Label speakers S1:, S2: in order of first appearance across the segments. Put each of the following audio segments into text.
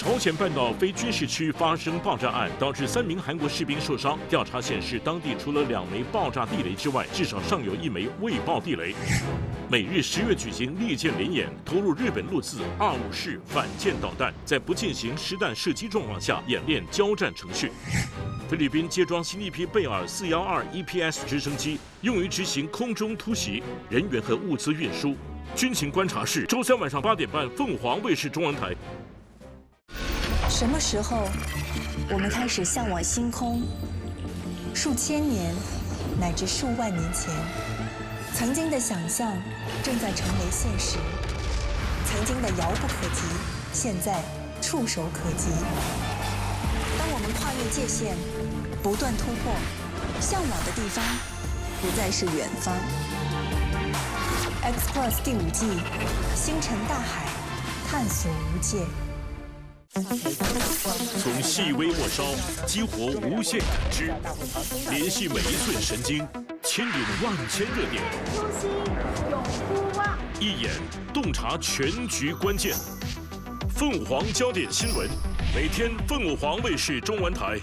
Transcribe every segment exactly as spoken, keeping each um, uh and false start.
S1: 朝鲜半岛非军事区发生爆炸案，导致三名韩国士兵受伤。调查显示，当地除了两枚爆炸地雷之外，至少尚有一枚未爆地雷。美日十月举行利剑联演，投入日本陆自二五式反舰导弹，在不进行实弹射击状况下演练交战程序。菲律宾接装新一批贝尔四幺二 E P S 直升机，用于执行空中突袭、人员和物资运输。军情观察室，周三晚上八点半，凤凰卫视中文台。
S2: 什么时候，我们开始向往星空？数千年，乃至数万年前，曾经的想象正在成为现实，曾经的遥不可及，现在触手可及。当我们跨越界限，不断突破，向往的地方不再是远方。X Plus 第五季，星辰大海，探索无界。
S1: 从细微末梢激活无限感知，联系每一寸神经，牵引万千热点。
S3: 初心永不忘。
S1: 一眼洞察全局关键。凤凰焦点新闻，每天凤凰卫视中文台。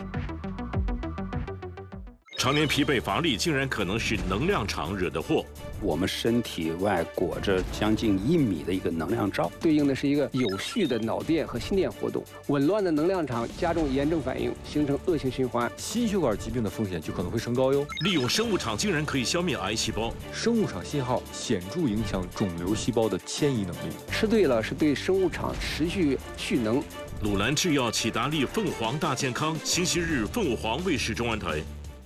S1: 常年疲惫乏力，竟然可能是能量场惹的祸。
S4: 我们身体外裹着将近一米的一个能量罩，
S5: 对应的是一个有序的脑电和心电活动。紊乱的能量场加重炎症反应，形成恶性循环，
S6: 心血管疾病的风险就可能会升高哟。
S1: 利用生物场竟然可以消灭癌细胞，
S6: 生物场信号显著影响肿瘤细胞的迁移能力。
S5: 吃对了是对生物场持续蓄能。
S1: 鲁兰制药启达利凤凰大健康，星期日凤凰卫视中文台。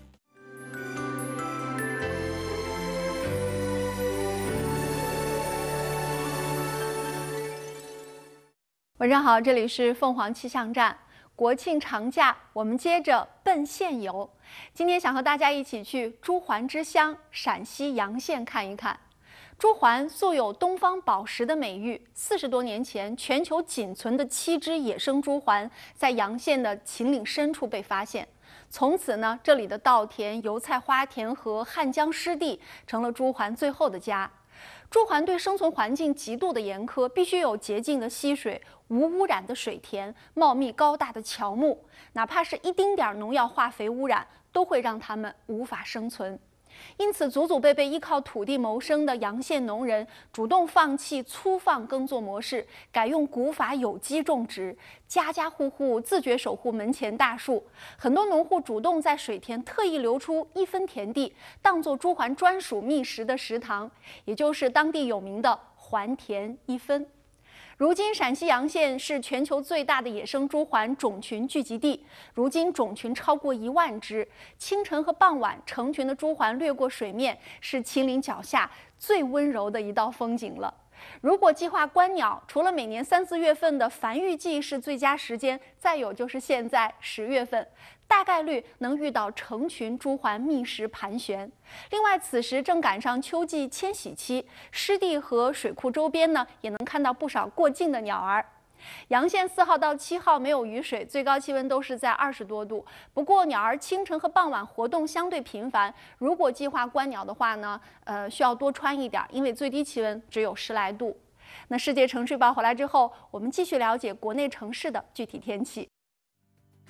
S7: 晚上好，这里是凤凰气象站。国庆长假，我们接着奔县游。今天想和大家一起去朱鹮之乡陕西洋县看一看。朱鹮素有东方宝石的美誉，四十多年前，全球仅存的七只野生朱鹮在洋县的秦岭深处被发现。从此呢，这里的稻田、油菜花田和汉江湿地成了朱鹮最后的家。朱鹮对生存环境极度的严苛，必须有洁净的溪水、无污染的水田、茂密高大的乔木，哪怕是一丁点农药化肥污染，都会让它们无法生存。因此，祖祖辈辈依靠土地谋生的洋县农人主动放弃粗放耕作模式，改用古法有机种植，家家户户自觉守护门前大树。很多农户主动在水田特意留出一分田地，当作朱鹮专属觅食的食堂，也就是当地有名的鹮田一分。如今，陕西洋县是全球最大的野生朱鹮种群聚集地。如今，种群超过一万只。清晨和傍晚，成群的朱鹮掠过水面，是秦岭脚下最温柔的一道风景了。如果计划观鸟，除了每年三四月份的繁育季是最佳时间，再有就是现在十月份，大概率能遇到成群朱鹮觅食盘旋。另外，此时正赶上秋季迁徙期，湿地和水库周边呢，也能看到不少过境的鸟儿。洋县四号到七号没有雨水，最高气温都是在二十多度。不过鸟儿清晨和傍晚活动相对频繁，如果计划观鸟的话呢，呃，需要多穿一点，因为最低气温只有十来度。那世界城市报回来之后，我们继续了解国内城市的具体天气。